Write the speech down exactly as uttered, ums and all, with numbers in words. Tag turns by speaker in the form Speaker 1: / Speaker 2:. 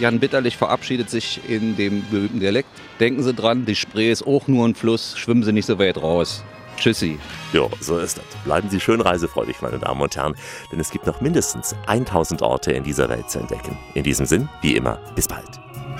Speaker 1: Jan Bitterlich verabschiedet sich in dem berühmten Dialekt. Denken Sie dran, die Spree ist auch nur ein Fluss, schwimmen Sie nicht so weit raus. Tschüssi.
Speaker 2: Jo, so ist das. Bleiben Sie schön reisefreudig, meine Damen und Herren, denn es gibt noch mindestens tausend Orte in dieser Welt zu entdecken. In diesem Sinn, wie immer, bis bald.